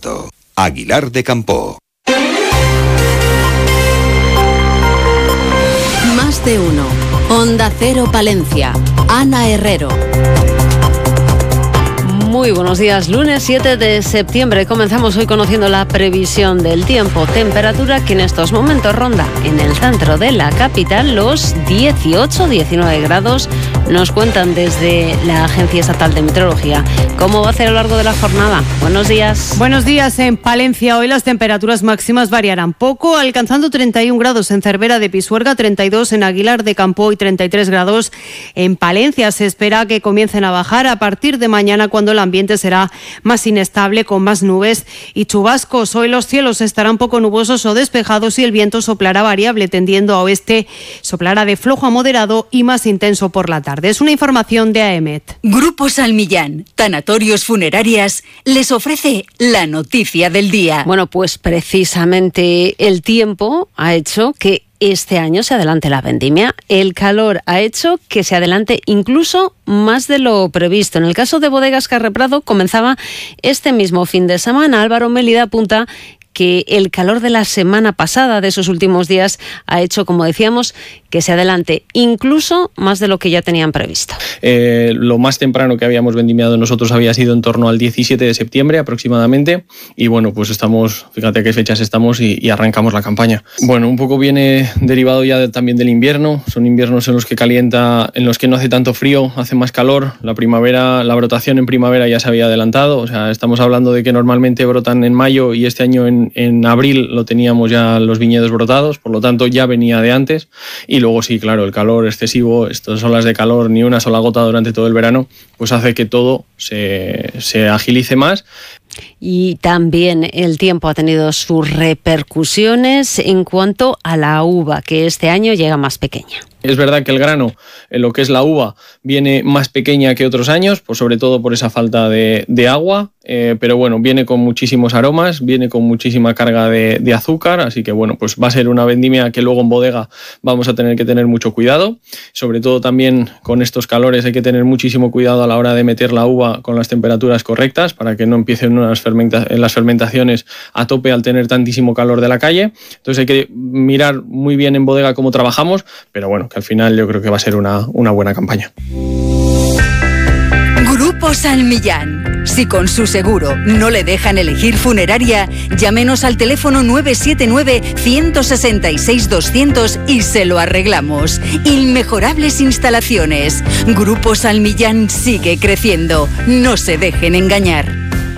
marzo. Aguilar de Campoo. Más de uno. Onda Cero Palencia. Ana Herrero. Muy buenos días, lunes 7 de septiembre. Comenzamos hoy conociendo la previsión del tiempo. Temperatura que en estos momentos ronda en el centro de la capital los 18-19 grados. Nos cuentan desde la Agencia Estatal de Meteorología. ¿Cómo va a ser a lo largo de la jornada? Buenos días. Buenos días. En Palencia hoy las temperaturas máximas variarán poco, alcanzando 31 grados en Cervera de Pisuerga, 32 en Aguilar de Campoo y 33 grados en Palencia. Se espera que comiencen a bajar a partir de mañana, cuando el ambiente será más inestable, con más nubes y chubascos. Hoy los cielos estarán poco nubosos o despejados y el viento soplará variable, tendiendo a oeste. Soplará de flojo a moderado y más intenso por la tarde. Es una información de AEMET. Grupo Salmillán, Tanatorios Funerarias, les ofrece la noticia del día. Bueno, pues precisamente el tiempo ha hecho que este año se adelante la vendimia. El calor ha hecho que se adelante incluso más de lo previsto. En el caso de Bodegas Carreprado comenzaba este mismo fin de semana. Álvaro Mélida apunta que el calor de la semana pasada, de esos últimos días, ha hecho, como decíamos, que se adelante incluso más de lo que ya tenían previsto. Lo más temprano que habíamos vendimiado nosotros había sido en torno al 17 de septiembre aproximadamente, y bueno, pues estamos, fíjate qué fechas estamos y arrancamos la campaña. Bueno, un poco viene derivado ya también del invierno. Son inviernos en los que calienta, en los que no hace tanto frío, hace más calor. La primavera, la brotación en primavera ya se había adelantado, o sea, estamos hablando de que normalmente brotan en mayo y este año en abril lo teníamos ya los viñedos brotados, por lo tanto ya venía de antes. Y luego sí, claro, el calor excesivo, estas olas de calor, ni una sola gota durante todo el verano, pues hace que todo se agilice más. Y también el tiempo ha tenido sus repercusiones en cuanto a la uva, que este año llega más pequeña. Es verdad que el grano, en lo que es la uva, viene más pequeña que otros años, pues sobre todo por esa falta de agua, pero bueno, viene con muchísimos aromas, viene con muchísima carga de azúcar, así que bueno, pues va a ser una vendimia que luego en bodega vamos a tener que tener mucho cuidado. Sobre todo también con estos calores hay que tener muchísimo cuidado a la hora de meter la uva con las temperaturas correctas para que no empiecen las fermentaciones a tope al tener tantísimo calor de la calle. Entonces hay que mirar muy bien en bodega cómo trabajamos, pero bueno, que al final yo creo que va a ser una buena campaña. Grupo Salmillán. Si con su seguro no le dejan elegir funeraria, llámenos al teléfono 979-166-200 y se lo arreglamos. Inmejorables instalaciones. Grupo Salmillán sigue creciendo. No se dejen engañar.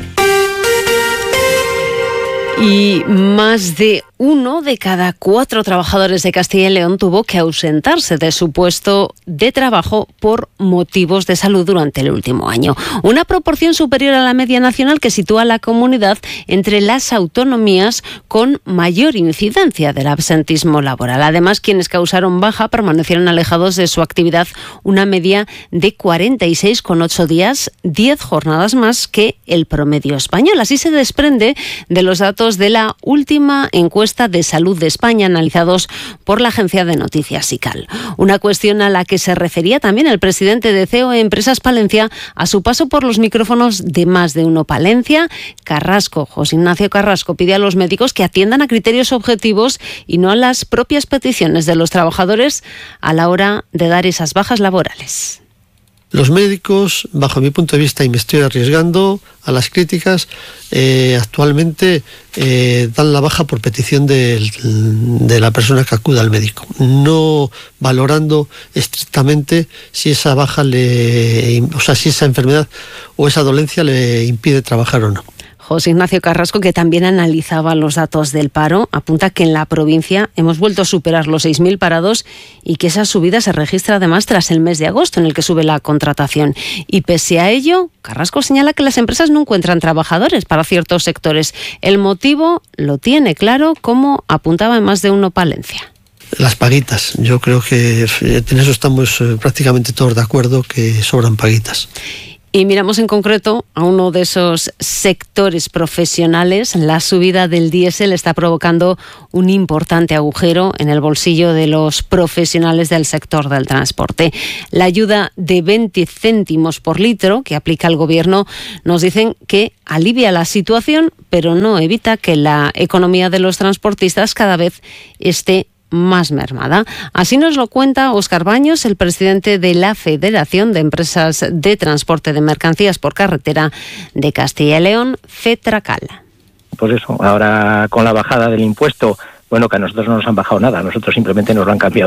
Y más de 1 de cada 4 trabajadores de Castilla y León tuvo que ausentarse de su puesto de trabajo por motivos de salud durante el último año. Una proporción superior a la media nacional que sitúa a la comunidad entre las autonomías con mayor incidencia del absentismo laboral. Además, quienes causaron baja permanecieron alejados de su actividad una media de 46,8 días, 10 jornadas más que el promedio español. Así se desprende de los datos de la última encuesta de salud de España, analizados por la agencia de noticias SICAL. Una cuestión a la que se refería también el presidente de CEO Empresas Palencia a su paso por los micrófonos de Más de Uno Palencia. José Ignacio Carrasco, pide a los médicos que atiendan a criterios objetivos y no a las propias peticiones de los trabajadores a la hora de dar esas bajas laborales. Los médicos, bajo mi punto de vista, y me estoy arriesgando a las críticas, actualmente dan la baja por petición de la persona que acude al médico, no valorando estrictamente si esa baja si esa enfermedad o esa dolencia le impide trabajar o no. José Ignacio Carrasco, que también analizaba los datos del paro, apunta que en la provincia hemos vuelto a superar los 6.000 parados y que esa subida se registra además tras el mes de agosto, en el que sube la contratación. Y pese a ello, Carrasco señala que las empresas no encuentran trabajadores para ciertos sectores. El motivo lo tiene claro, como apuntaba en Más de Uno Palencia. Las paguitas. Yo creo que en eso estamos prácticamente todos de acuerdo, que sobran paguitas. Y miramos en concreto a uno de esos sectores profesionales. La subida del diésel está provocando un importante agujero en el bolsillo de los profesionales del sector del transporte. La ayuda de 20 céntimos por litro que aplica el Gobierno nos dicen que alivia la situación, pero no evita que la economía de los transportistas cada vez esté más mermada. Así nos lo cuenta Óscar Baños, el presidente de la Federación de Empresas de Transporte de Mercancías por Carretera de Castilla y León, FETRACAL. Pues eso, ahora con la bajada del impuesto, bueno, que a nosotros no nos han bajado nada, a nosotros simplemente nos han cambiado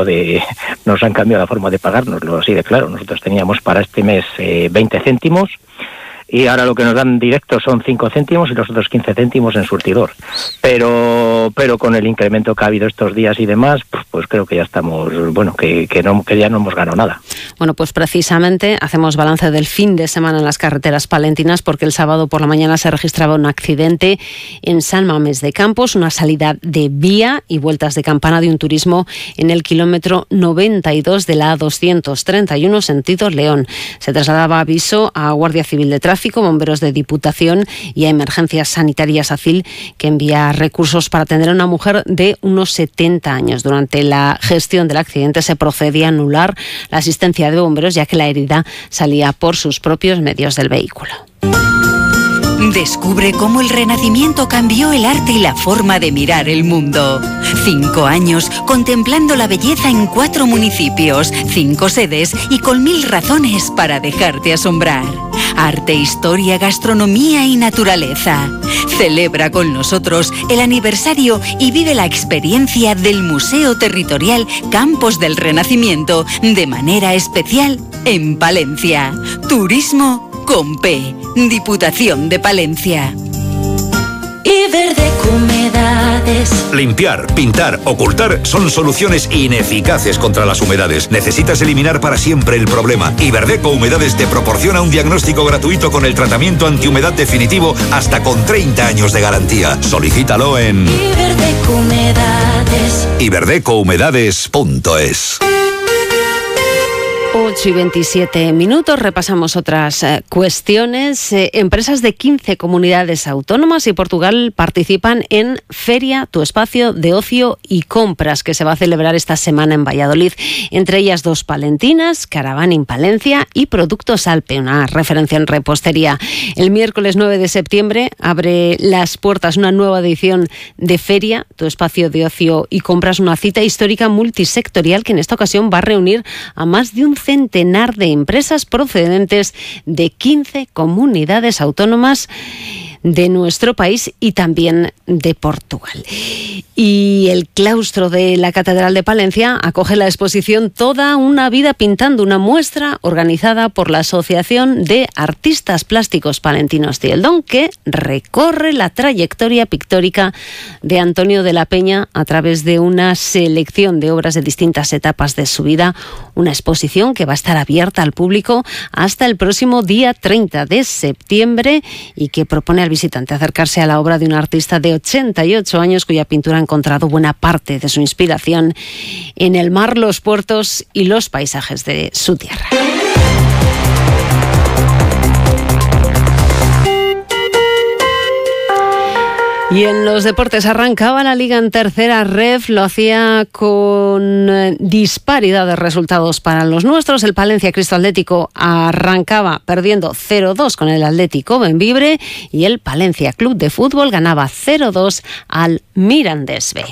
la forma de pagárnoslo, así de claro. Nosotros teníamos para este mes 20 céntimos y ahora lo que nos dan directo son 5 céntimos y los otros 15 céntimos en surtidor. Pero con el incremento que ha habido estos días y demás, pues creo que ya estamos, bueno, que ya no hemos ganado nada. Bueno, pues precisamente hacemos balance del fin de semana en las carreteras palentinas, porque el sábado por la mañana se registraba un accidente en San Mamés de Campos, una salida de vía y vueltas de campana de un turismo en el kilómetro 92 de la A231 sentido León. Se trasladaba aviso a Guardia Civil de Tráfico, bomberos de Diputación y a Emergencias Sanitarias ACIL, que envía recursos para atender a una mujer de unos 70 años. Durante la gestión del accidente se procedía a anular la asistencia de bomberos, ya que la herida salía por sus propios medios del vehículo. Descubre cómo el Renacimiento cambió el arte y la forma de mirar el mundo. 5 años contemplando la belleza en 4 municipios, 5 sedes y con 1000 razones para dejarte asombrar. Arte, historia, gastronomía y naturaleza. Celebra con nosotros el aniversario y vive la experiencia del Museo Territorial Campos del Renacimiento de manera especial en Palencia. Turismo con P, Diputación de Palencia. Iberdeco Humedades. Limpiar, pintar, ocultar son soluciones ineficaces contra las humedades. Necesitas eliminar para siempre el problema. Iberdeco Humedades te proporciona un diagnóstico gratuito con el tratamiento antihumedad definitivo hasta con 30 años de garantía. Solicítalo en Iberdeco Humedades. iberdecouhumedades.es. 8:27. Repasamos otras cuestiones. Empresas de 15 comunidades autónomas y Portugal participan en Feria Tu Espacio de Ocio y Compras, que se va a celebrar esta semana en Valladolid. Entre ellas 2 palentinas, Caravaning Palencia y Productos Alpe, una referencia en repostería. El miércoles 9 de septiembre abre las puertas una nueva edición de Feria Tu Espacio de Ocio y Compras, una cita histórica multisectorial que en esta ocasión va a reunir a más de un centenar de empresas procedentes de 15 comunidades autónomas de nuestro país y también de Portugal. Y el claustro de la Catedral de Palencia acoge la exposición Toda una vida pintando, una muestra organizada por la Asociación de Artistas Plásticos Palentinos Cieldón, que recorre la trayectoria pictórica de Antonio de la Peña a través de una selección de obras de distintas etapas de su vida, una exposición que va a estar abierta al público hasta el próximo día 30 de septiembre y que propone al visitante acercarse a la obra de un artista de 88 años cuya pintura ha encontrado buena parte de su inspiración en el mar, los puertos y los paisajes de su tierra. Y en los deportes arrancaba la Liga en tercera ref, lo hacía con disparidad de resultados para los nuestros. El Palencia Cristo Atlético arrancaba perdiendo 0-2 con el Atlético Bembibre y el Palencia Club de Fútbol ganaba 0-2 al Mirandés B.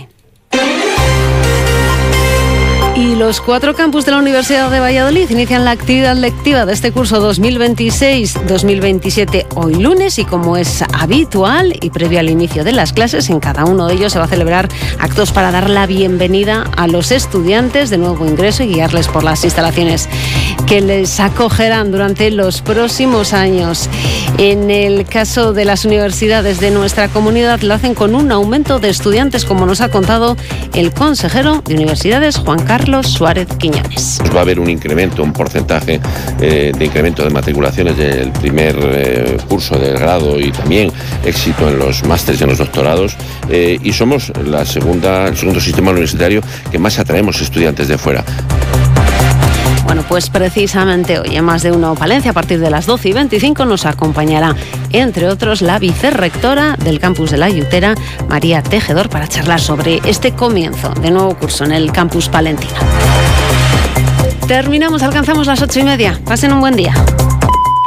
Y los 4 campus de la Universidad de Valladolid inician la actividad lectiva de este curso 2026-2027 hoy lunes, y como es habitual y previo al inicio de las clases, en cada uno de ellos se va a celebrar actos para dar la bienvenida a los estudiantes de nuevo ingreso y guiarles por las instalaciones que les acogerán durante los próximos años. En el caso de las universidades de nuestra comunidad lo hacen con un aumento de estudiantes, como nos ha contado el consejero de Universidades, Juan Carlos Suárez Quiñones. Va a haber un incremento, un porcentaje de incremento de matriculaciones del primer curso del grado y también éxito en los másteres y en los doctorados, y somos el segundo sistema universitario que más atraemos estudiantes de fuera. Bueno, pues precisamente hoy en Más de Uno Palencia, a partir de las 12:25, nos acompañará, entre otros, la vicerrectora del campus de La Yutera, María Tejedor, para charlar sobre este comienzo de nuevo curso en el campus palentino. Terminamos, alcanzamos las 8:30. Pasen un buen día.